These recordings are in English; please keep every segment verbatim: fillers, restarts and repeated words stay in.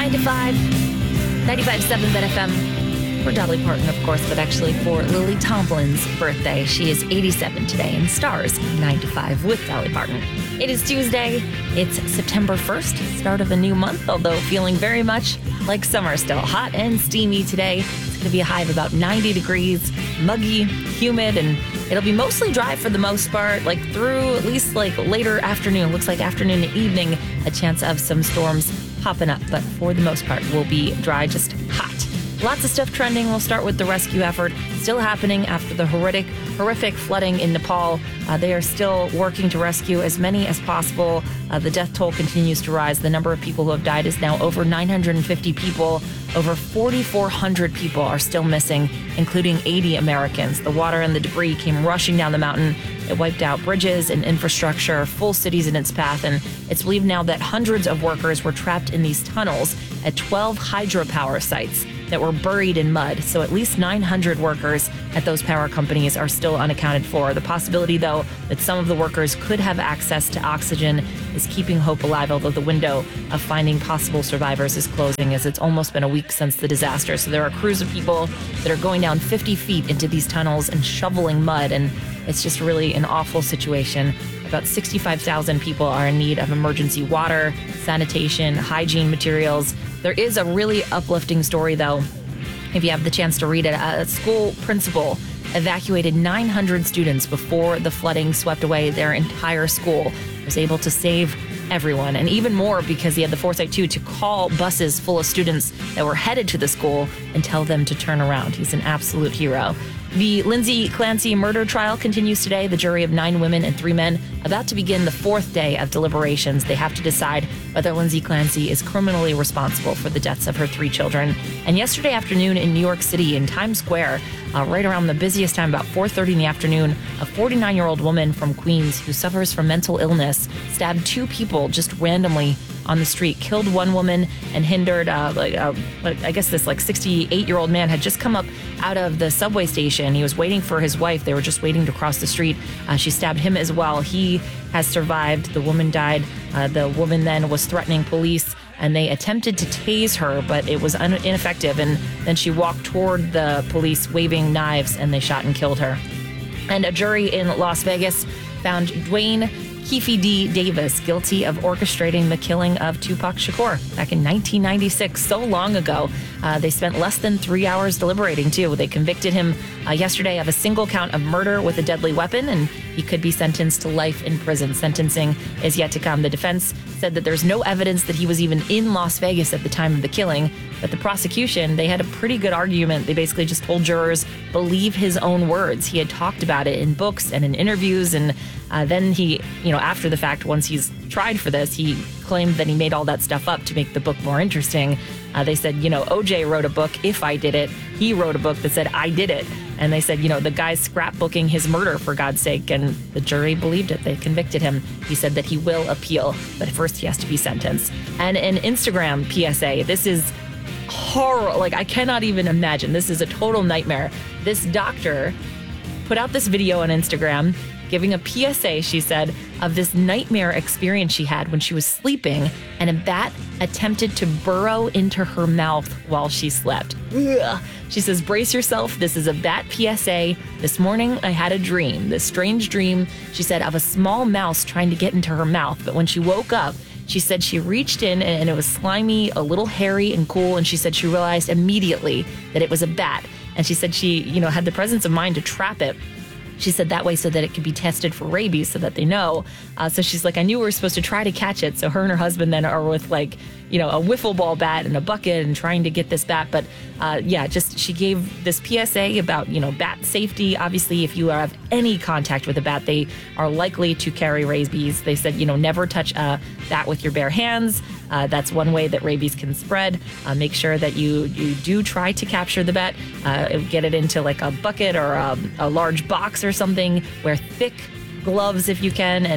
nine to five, ninety-five point seven Bet F M. For Dolly Parton, of course, but actually for Lily Tomlin's birthday. She is eighty-seven today and stars nine to five with Dolly Parton. It is Tuesday. It's September first, start of a new month, although feeling very much like summer still. Hot and steamy today. It's going to be a high of about ninety degrees, muggy, humid, and it'll be mostly dry for the most part, like through at least like later afternoon. Looks like afternoon and evening, a chance of some storms popping up, but for the most part, we'll be dry, just hot. Lots of stuff trending. We'll start with the rescue effort still happening after the horrific, horrific flooding in Nepal. Uh, they are still working to rescue as many as possible. Uh, the death toll continues to rise. The number of people who have died is now over nine hundred fifty people. Over forty-four hundred people are still missing, including eighty Americans. The water and the debris came rushing down the mountain. It wiped out bridges and infrastructure, full cities in its path, and it's believed now that hundreds of workers were trapped in these tunnels at twelve hydropower sites that were buried in mud. So at least nine hundred workers at those power companies are still unaccounted for. The possibility, though, that some of the workers could have access to oxygen is keeping hope alive, although the window of finding possible survivors is closing, as it's almost been a week since the disaster. So there are crews of people that are going down fifty feet into these tunnels and shoveling mud, and it's just really an awful situation. About sixty-five thousand people are in need of emergency water, sanitation, hygiene materials. There is a really uplifting story, though, if you have the chance to read it. A school principal evacuated nine hundred students before the flooding swept away their entire school. He was able to save everyone, and even more because he had the foresight, too, to call buses full of students that were headed to the school and tell them to turn around. He's an absolute hero. The Lindsay Clancy murder trial continues today. The jury of nine women and three men about to begin the fourth day of deliberations. They have to decide whether Lindsay Clancy is criminally responsible for the deaths of her three children. And yesterday afternoon in New York City, in Times Square, uh, right around the busiest time, about four thirty in the afternoon, a forty-nine-year-old woman from Queens who suffers from mental illness stabbed two people just randomly on the street, killed one woman and hindered, uh, like, uh, I guess this like sixty-eight-year-old man had just come up out of the subway station. He was waiting for his wife. They were just waiting to cross the street. Uh, she stabbed him as well. He has survived. The woman died. Uh, the woman then was threatening police, and they attempted to tase her, but it was un- ineffective. And then she walked toward the police waving knives, and they shot and killed her. And a jury in Las Vegas found Dwayne Keefe D. Davis guilty of orchestrating the killing of Tupac Shakur back in nineteen ninety-six, so long ago. Uh, they spent less than three hours deliberating, too. They convicted him uh, yesterday of a single count of murder with a deadly weapon, and he could be sentenced to life in prison. Sentencing is yet to come. The defense said that there's no evidence that he was even in Las Vegas at the time of the killing, but the prosecution, they had a pretty good argument. They basically just told jurors, believe his own words. He had talked about it in books and in interviews, and uh, then he, you know, after the fact, once he's tried for this, he claimed that he made all that stuff up to make the book more interesting. Uh, they said, you know, O J wrote a book, If I Did It. He wrote a book that said, I did it. And they said, you know, the guy's scrapbooking his murder, for God's sake. And the jury believed it. They convicted him. He said that he will appeal, but first he has to be sentenced. And an Instagram P S A. This is horror. Like, I cannot even imagine. This is a total nightmare. This doctor put out this video on Instagram giving a P S A, she said, of this nightmare experience she had when she was sleeping, and a bat attempted to burrow into her mouth while she slept. Ugh. She says, brace yourself. This is a bat P S A. This morning, I had a dream, this strange dream, she said, of a small mouse trying to get into her mouth. But when she woke up, she said she reached in and it was slimy, a little hairy and cool. And she said she realized immediately that it was a bat. And she said she, you know, had the presence of mind to trap it. She said that way so that it could be tested for rabies so that they know. Uh, so she's like, I knew we were supposed to try to catch it. So her and her husband then are with like, you know, a wiffle ball bat and a bucket and trying to get this bat. But uh, yeah, just she gave this P S A about, you know, bat safety. Obviously, if you have any contact with a bat, they are likely to carry rabies. They said, you know, never touch a bat with your bare hands. Uh, that's one way that rabies can spread. Uh, make sure that you, you do try to capture the bat. Uh, get it into like a bucket or a, a large box or something. Wear thick gloves if you can, and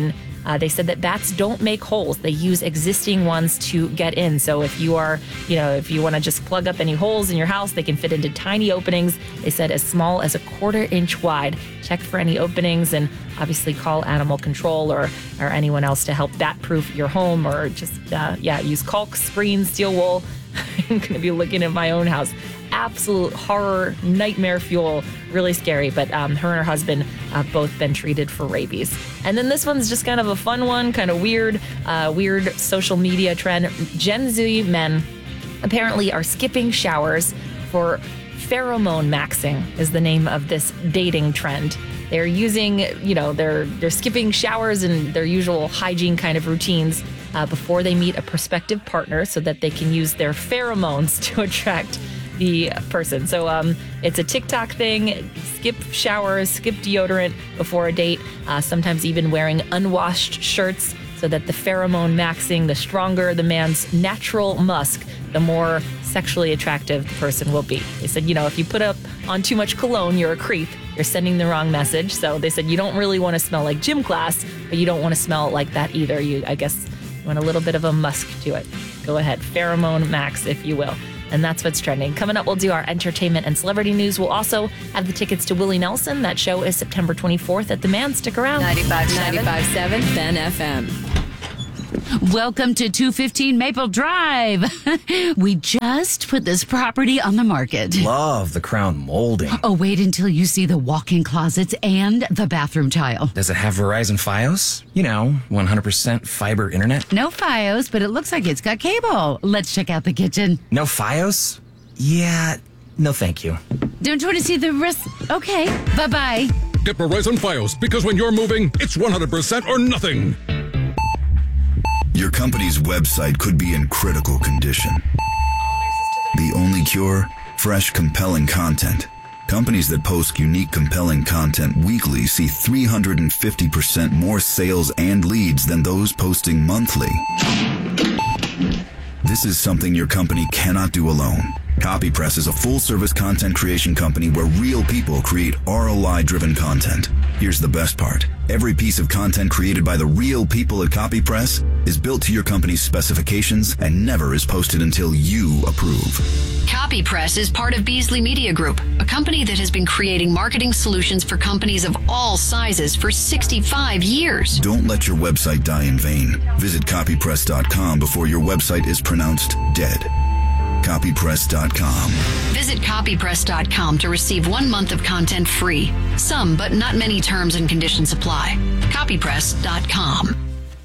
Uh, they said that bats don't make holes. They use existing ones to get in. So if you are, you know, if you want to just plug up any holes in your house, they can fit into tiny openings. They said as small as a quarter inch wide. Check for any openings and obviously call animal control or, or anyone else to help bat-proof your home, or just, uh, yeah, use caulk, screens, steel wool. I'm going to be looking at my own house. Absolute horror, nightmare fuel, really scary. But um, her and her husband uh, both been treated for rabies. And then this one's just kind of a fun one, kind of weird, uh, weird social media trend. Gen Z men apparently are skipping showers for pheromone maxing is the name of this dating trend. They're using, you know, they're they're skipping showers and their usual hygiene kind of routines uh, before they meet a prospective partner so that they can use their pheromones to attract the person. So um, it's a TikTok thing. Skip showers, skip deodorant before a date, uh, sometimes even wearing unwashed shirts so that the pheromone maxing, the stronger the man's natural musk, the more sexually attractive the person will be. They said, you know, if you put up on too much cologne, you're a creep. You're sending the wrong message. So they said you don't really want to smell like gym class, but you don't want to smell like that either. You, I guess, you want a little bit of a musk to it. Go ahead, pheromone max, if you will. And that's what's trending. Coming up, we'll do our entertainment and celebrity news. We'll also have the tickets to Willie Nelson. That show is September twenty-fourth at the Man. Stick around. ninety-five point seven Ben F M. Welcome to two fifteen Maple Drive. We just put this property on the market. Love the crown molding. Oh, wait until you see the walk-in closets and the bathroom tile. Does it have Verizon Fios? You know, one hundred percent fiber internet? No Fios, but it looks like it's got cable. Let's check out the kitchen. No Fios? Yeah, no thank you. Don't you want to see the rest? Okay, bye-bye. Get Verizon Fios, because when you're moving, it's one hundred percent or nothing. Your company's website could be in critical condition. The only cure? Fresh, compelling content. Companies that post unique, compelling content weekly see three hundred fifty percent more sales and leads than those posting monthly. This is something your company cannot do alone. CopyPress is a full-service content creation company where real people create R O I-driven content. Here's the best part. Every piece of content created by the real people at CopyPress is built to your company's specifications and never is posted until you approve. CopyPress is part of Beasley Media Group, a company that has been creating marketing solutions for companies of all sizes for sixty-five years. Don't let your website die in vain. Visit copypress dot com before your website is pronounced dead. copypress dot com. Visit copypress dot com to receive one month of content free. Some, but not many terms and conditions apply. copypress dot com.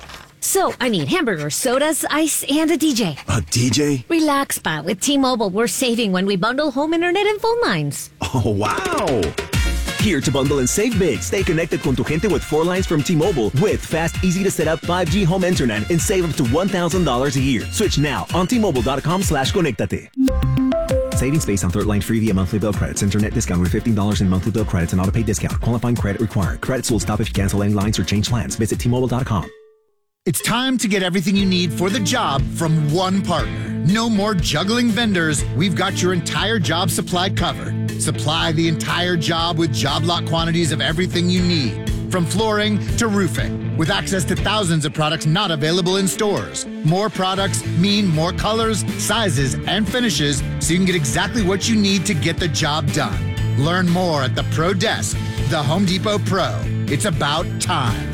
So, I need hamburgers, sodas, ice, and a D J. A D J? Relax, Pa. With T-Mobile, we're saving when we bundle home internet and phone lines. Oh, wow! Here to bundle and save big. Stay connected con tu gente with four lines from T-Mobile with fast, easy-to-set-up five G home internet and save up to one thousand dollars a year. Switch now on T Mobile dot com slash conectate. Savings based on third line free via monthly bill credits. Internet discount with fifteen dollars in monthly bill credits and auto-pay discount. Qualifying credit required. Credits will stop if you cancel any lines or change plans. Visit T Mobile dot com. It's time to get everything you need for the job from one partner. No more juggling vendors. We've got your entire job supply covered. Supply the entire job with job lot quantities of everything you need, from flooring to roofing, with access to thousands of products not available in stores. More products mean more colors, sizes, and finishes, so you can get exactly what you need to get the job done. Learn more at the Pro Desk, the Home Depot Pro. It's about time.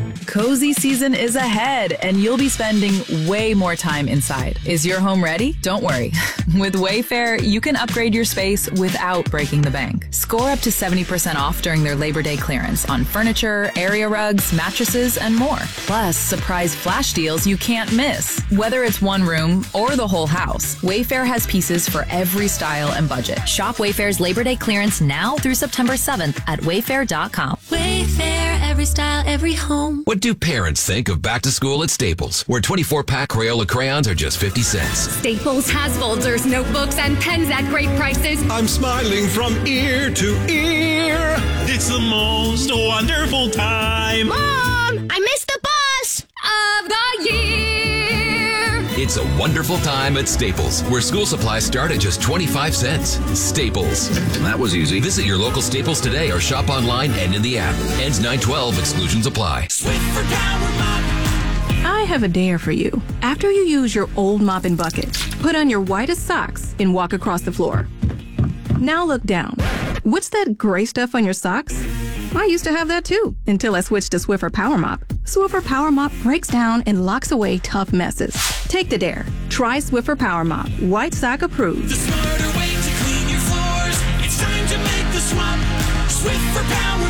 Cozy season is ahead, and you'll be spending way more time inside. Is your home ready? Don't worry. With Wayfair, you can upgrade your space without breaking the bank. Score up to seventy percent off during their Labor Day clearance on furniture, area rugs, mattresses, and more. Plus, surprise flash deals you can't miss. Whether it's one room or the whole house, Wayfair has pieces for every style and budget. Shop Wayfair's Labor Day clearance now through September seventh at wayfair dot com. Wayfair, every style, every home. What do parents think of back to school at Staples, where twenty-four pack Crayola crayons are just fifty cents? Staples has folders, notebooks, and pens at great prices. I'm smiling from ear to ear. It's the most wonderful time. Mom, I missed the bus of the year. It's a wonderful time at Staples, where school supplies start at just twenty-five cents. Staples. That was easy. Visit your local Staples today or shop online and in the app. Ends nine twelve. Exclusions apply. Swiffer Power Mop. I have a dare for you. After you use your old mop and bucket, put on your whitest socks and walk across the floor. Now look down. What's that gray stuff on your socks? I used to have that too, until I switched to Swiffer Power Mop. Swiffer Power Mop breaks down and locks away tough messes. Take the dare. Try Swiffer Power Mop. White sock approved. The smarter way to clean your floors. It's time to make the swap. Swiffer Power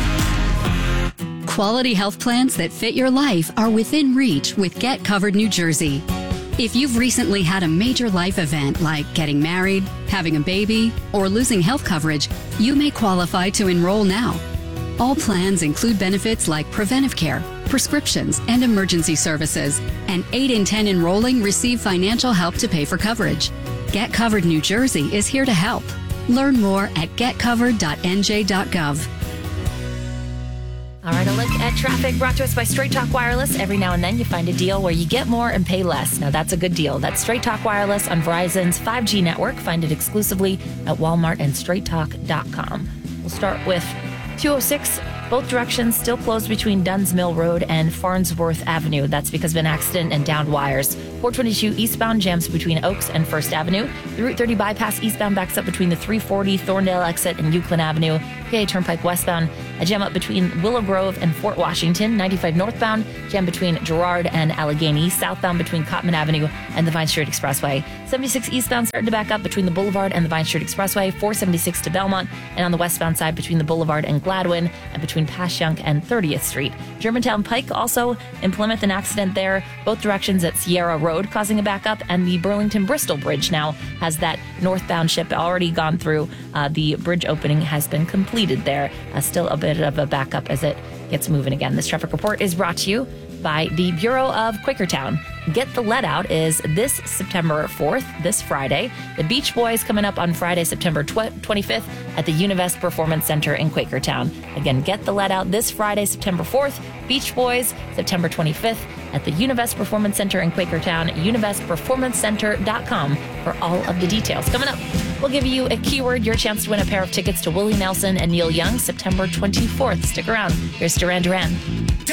Mop. Quality health plans that fit your life are within reach with Get Covered New Jersey. If you've recently had a major life event like getting married, having a baby, or losing health coverage, you may qualify to enroll now. All plans include benefits like preventive care, prescriptions, and emergency services, and eight in ten enrolling receive financial help to pay for coverage. Get Covered New Jersey is here to help. Learn more at get covered dot n j dot gov. All right, a look at traffic brought to us by Straight Talk Wireless. Every now and then you find a deal where you get more and pay less. Now that's a good deal. That's Straight Talk Wireless on Verizon's five G network. Find it exclusively at Walmart and straight talk dot com. We'll start with two oh six, both directions still closed between Duns Mill Road and Farnsworth Avenue. That's because of an accident and downed wires. four twenty-two eastbound jams between Oaks and First Avenue. The Route thirty bypass eastbound backs up between the three forty Thorndale exit and Euclid Avenue. P A Turnpike westbound, a jam up between Willow Grove and Fort Washington. ninety-five northbound, jam between Girard and Allegheny. Southbound between Cotman Avenue and the Vine Street Expressway. seventy-six eastbound starting to back up between the Boulevard and the Vine Street Expressway. four seventy-six to Belmont, and on the westbound side between the Boulevard and Gladwin, and between Passyunk and thirtieth Street. Germantown Pike also in Plymouth, an accident there, both directions at Sierra Road, causing a backup, and the Burlington-Bristol Bridge now has that northbound ship already gone through. Uh, the bridge opening has been completed there. Uh, still a bit of a backup as it gets moving again. This traffic report is brought to you by the Bureau of Quakertown. Get the Let Out is this September fourth, this Friday. The Beach Boys coming up on Friday, September twenty-fifth at the Univest Performance Center in Quakertown. Again, Get the Let Out this Friday, September fourth. Beach Boys, September twenty-fifth at the Univest Performance Center in Quakertown. univest performance center dot com for all of the details. Coming up, we'll give you a keyword, your chance to win a pair of tickets to Willie Nelson and Neil Young, September twenty-fourth. Stick around. Here's Duran Duran.